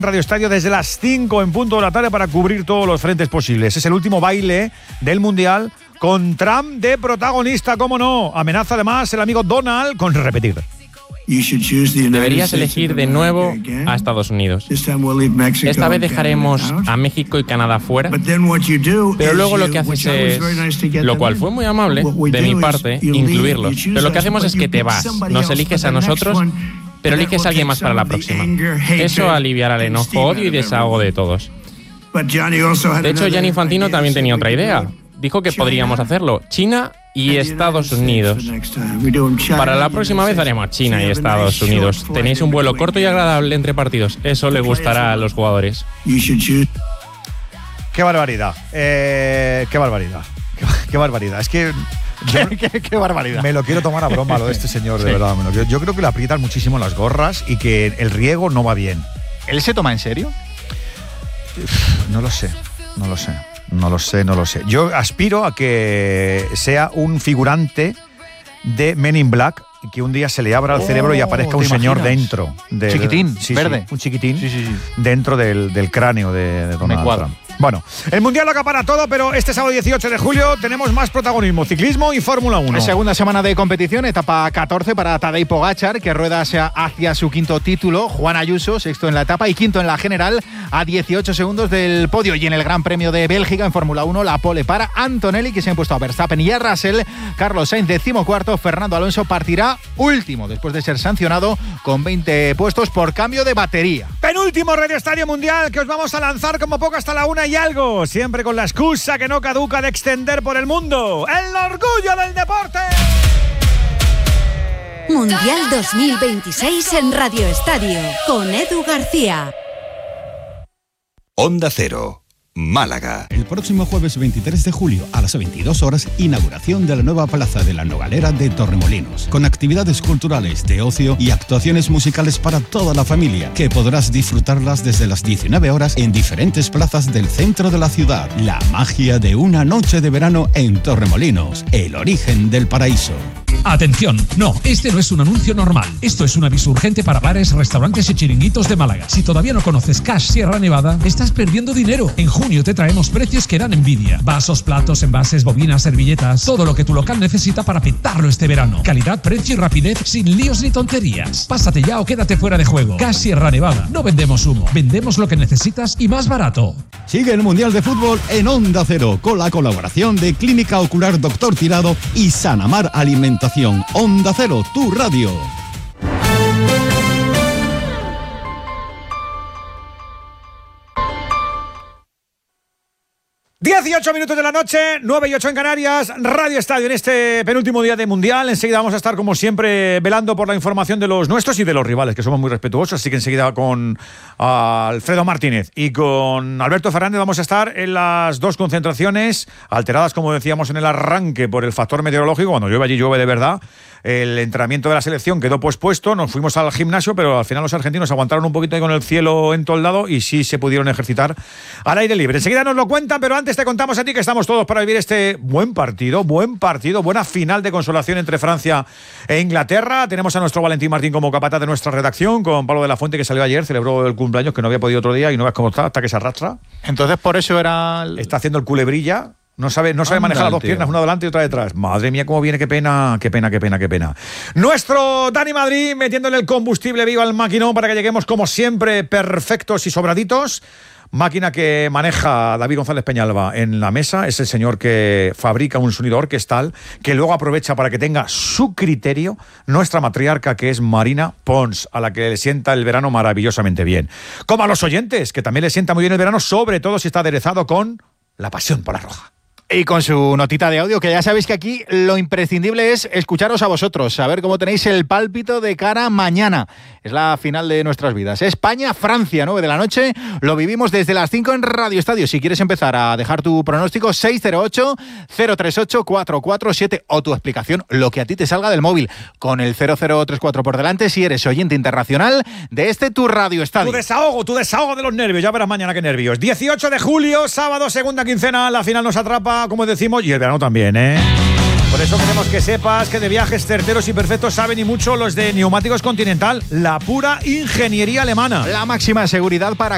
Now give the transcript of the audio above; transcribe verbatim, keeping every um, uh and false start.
Radio Estadio desde las cinco en punto de la tarde para cubrir todos los frentes posibles. Es el último baile del Mundial con Trump de protagonista, cómo no. Amenaza además el amigo Donald con repetir. Deberías elegir de nuevo a Estados Unidos. Esta vez dejaremos a México y Canadá fuera, pero luego lo que haces es, lo cual fue muy amable de mi parte, incluirlos. Pero lo que hacemos es que te vas, nos eliges a nosotros, pero eliges a alguien más para la próxima. Eso aliviará el enojo, odio y desahogo de todos. De hecho, Gianni Infantino también tenía otra idea. Dijo que podríamos hacerlo, China y Estados Unidos. Para la próxima vez haremos China y Estados Unidos. Tenéis un vuelo corto y agradable entre partidos. Eso le gustará a los jugadores. Qué barbaridad. Eh, qué barbaridad. Qué, qué barbaridad. Es que... ¿Qué, qué, qué barbaridad. Me lo quiero tomar a broma lo de este señor, de sí. verdad. Me lo quiero, yo creo que le aprietan muchísimo las gorras y que el riego no va bien. ¿Él se toma en serio? No lo sé, no lo sé. No lo sé, no lo sé. Yo aspiro a que sea un figurante de Men in Black y que un día se le abra el oh, cerebro y aparezca un señor imaginas? dentro. Del, chiquitín, sí, verde. Sí, un chiquitín sí, sí, sí. dentro del, del cráneo de, de Donald Trump. Bueno, el Mundial lo acapara todo, pero este sábado dieciocho de julio tenemos más protagonismo, ciclismo y Fórmula uno. Segunda semana de competición, etapa catorce para Tadej Pogačar, que rueda hacia su quinto título. Juan Ayuso, sexto en la etapa y quinto en la general, a dieciocho segundos del podio. Y en el Gran Premio de Bélgica, en Fórmula uno, la pole para Antonelli, que se ha impuesto a Verstappen y a Russell. Carlos Sainz, decimocuarto. Fernando Alonso partirá último, después de ser sancionado con veinte puestos por cambio de batería. Penúltimo Radio Estadio Mundial, que os vamos a lanzar como poco hasta la una y algo, siempre con la excusa que no caduca de extender por el mundo el orgullo del deporte. Mundial dos mil veintiséis en Radio Estadio, con Edu García. Onda Cero, Málaga. El próximo jueves veintitrés de julio a las veintidós horas, inauguración de la nueva Plaza de la Nogalera de Torremolinos, con actividades culturales, de ocio y actuaciones musicales para toda la familia, que podrás disfrutarlas desde las diecinueve horas en diferentes plazas del centro de la ciudad. La magia de una noche de verano en Torremolinos, el origen del paraíso. Atención, no, este no es un anuncio normal. Esto es un aviso urgente para bares, restaurantes y chiringuitos de Málaga. Si todavía no conoces Cash Sierra Nevada, estás perdiendo dinero. En junio te traemos precios que dan envidia. Vasos, platos, envases, bobinas, servilletas, todo lo que tu local necesita para petarlo este verano. Calidad, precio y rapidez sin líos ni tonterías. Pásate ya o quédate fuera de juego. Cash Sierra Nevada. No vendemos humo, vendemos lo que necesitas y más barato. Sigue el Mundial de Fútbol en Onda Cero, con la colaboración de Clínica Ocular Doctor Tirado y Sanamar Alimentación. Onda Cero, tu radio. dieciocho minutos de la noche, nueve y ocho en Canarias, Radio Estadio en este penúltimo día de Mundial. Enseguida vamos a estar, como siempre, velando por la información de los nuestros y de los rivales, que somos muy respetuosos. Así que enseguida con uh, Alfredo Martínez y con Alberto Fernández vamos a estar en las dos concentraciones, alteradas, como decíamos, en el arranque por el factor meteorológico. Cuando llueve allí, llueve de verdad. El entrenamiento de la selección quedó pospuesto, nos fuimos al gimnasio, pero al final los argentinos aguantaron un poquito ahí con el cielo entoldado y sí se pudieron ejercitar al aire libre. Enseguida nos lo cuentan, pero antes te contamos a ti que estamos todos para vivir este buen partido, buen partido, buena final de consolación entre Francia e Inglaterra. Tenemos a nuestro Valentín Martín como capataz de nuestra redacción, con Pablo de la Fuente, que salió ayer, celebró el cumpleaños, que no había podido otro día y no ves cómo está, hasta que se arrastra. Entonces por eso era... El... Está haciendo el culebrilla. No sabe, no sabe Anda, manejar las dos tío. piernas, una adelante y otra detrás. Madre mía, cómo viene, qué pena, qué pena, qué pena, qué pena. Nuestro Dani Madrid metiéndole el combustible vivo al maquinón para que lleguemos, como siempre, perfectos y sobraditos. Máquina que maneja David González Peñalba en la mesa. Es el señor que fabrica un sonido orquestal que luego aprovecha para que tenga su criterio nuestra matriarca, que es Marina Pons, a la que le sienta el verano maravillosamente bien. Como a los oyentes, que también le sienta muy bien el verano, sobre todo si está aderezado con la pasión por la roja. Y con su notita de audio, que ya sabéis que aquí lo imprescindible es escucharos a vosotros, saber cómo tenéis el pálpito de cara a mañana. Es la final de nuestras vidas. España-Francia, nueve de la noche. Lo vivimos desde las cinco en Radio Estadio. Si quieres empezar a dejar tu pronóstico, seis cero ocho, cero tres ocho, cuatro cuatro siete o tu explicación, lo que a ti te salga del móvil, con el cero cero tres cuatro por delante si eres oyente internacional de este tu Radio Estadio. Tu desahogo, tu desahogo de los nervios. Ya verás mañana qué nervios. dieciocho de julio, sábado, segunda quincena. La final nos atrapa, como decimos, y el verano también, ¿eh? Por eso queremos que sepas que de viajes certeros y perfectos saben y mucho los de Neumáticos Continental, la pura ingeniería alemana. La máxima seguridad para